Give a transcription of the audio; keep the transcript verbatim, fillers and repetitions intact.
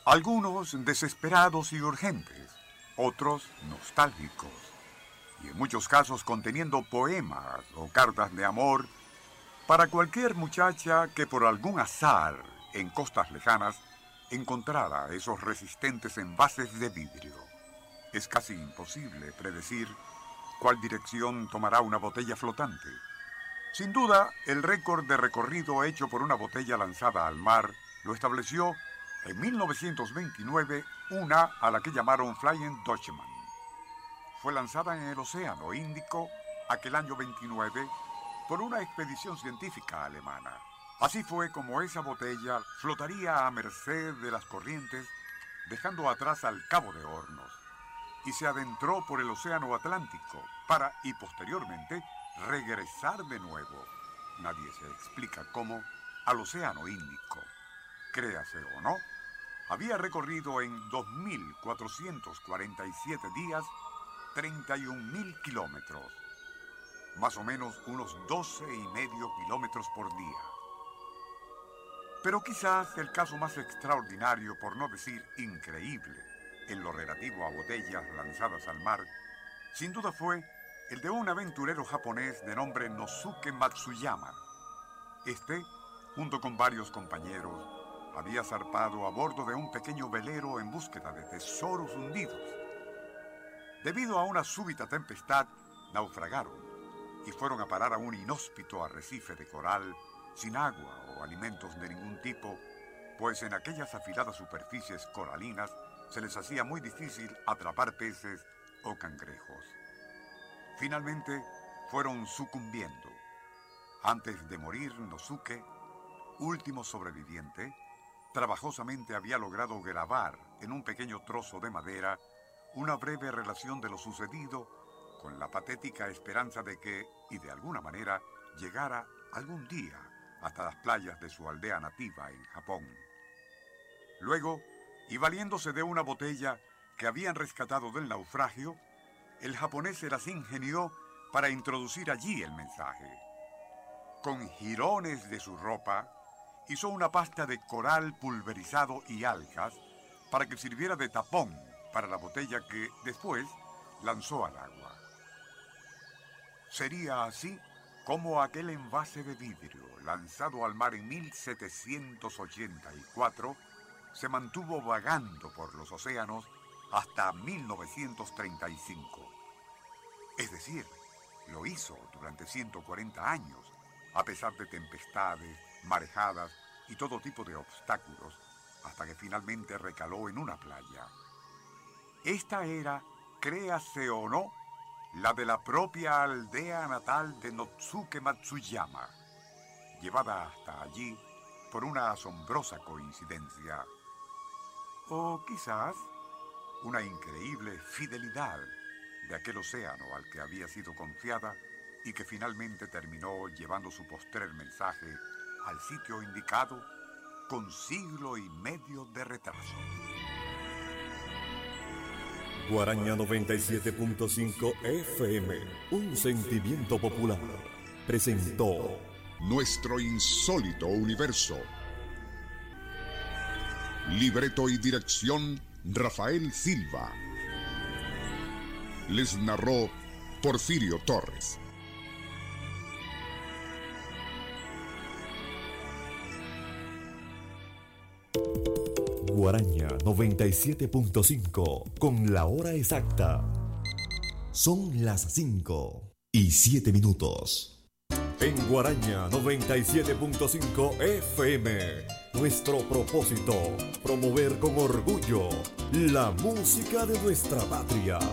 Algunos desesperados y urgentes, otros nostálgicos, y en muchos casos conteniendo poemas o cartas de amor para cualquier muchacha que por algún azar en costas lejanas encontrara esos resistentes envases de vidrio. Es casi imposible predecir cuál dirección tomará una botella flotante. Sin duda, el récord de recorrido hecho por una botella lanzada al mar lo estableció en mil novecientos veintinueve una a la que llamaron Flying Dutchman. Fue lanzada en el Océano Índico aquel año veintinueve por una expedición científica alemana. Así fue como esa botella flotaría a merced de las corrientes, dejando atrás al Cabo de Hornos, y se adentró por el Océano Atlántico para, y posteriormente, regresar de nuevo, nadie se explica cómo, al Océano Índico. Créase o no, había recorrido en dos mil cuatrocientos cuarenta y siete días treinta y un mil kilómetros, más o menos unos doce y medio kilómetros por día. Pero quizás el caso más extraordinario, por no decir increíble, en lo relativo a botellas lanzadas al mar, sin duda fue el de un aventurero japonés de nombre Nosuke Matsuyama. Este, junto con varios compañeros, había zarpado a bordo de un pequeño velero en búsqueda de tesoros hundidos. Debido a una súbita tempestad, naufragaron y fueron a parar a un inhóspito arrecife de coral sin agua o alimentos de ningún tipo, pues en aquellas afiladas superficies coralinas se les hacía muy difícil atrapar peces o cangrejos. Finalmente fueron sucumbiendo. Antes de morir, Nosuke, último sobreviviente, trabajosamente había logrado grabar en un pequeño trozo de madera una breve relación de lo sucedido, con la patética esperanza de que, y de alguna manera, llegara algún día hasta las playas de su aldea nativa en Japón. Luego, y valiéndose de una botella que habían rescatado del naufragio, el japonés se las ingenió para introducir allí el mensaje. Con jirones de su ropa, hizo una pasta de coral pulverizado y algas para que sirviera de tapón para la botella que, después, lanzó al agua. Sería así como aquel envase de vidrio, lanzado al mar en mil setecientos ochenta y cuatro, se mantuvo vagando por los océanos hasta mil novecientos treinta y cinco. Es decir, lo hizo durante ciento cuarenta años, a pesar de tempestades, marejadas y todo tipo de obstáculos, hasta que finalmente recaló en una playa. Esta era, créase o no, la de la propia aldea natal de Nosuke Matsuyama, llevada hasta allí por una asombrosa coincidencia. O quizás una increíble fidelidad de aquel océano al que había sido confiada y que finalmente terminó llevando su postrer mensaje al sitio indicado con siglo y medio de retraso. Guaraña noventa y siete punto cinco F M, un sentimiento popular, presentó Nuestro insólito universo. Libreto y dirección, Rafael Silva. Les narró Porfirio Torres. Guaraña noventa y siete punto cinco, con la hora exacta. Son las cinco y siete minutos. En Guaraña noventa y siete punto cinco F M, nuestro propósito, promover con orgullo la música de nuestra patria.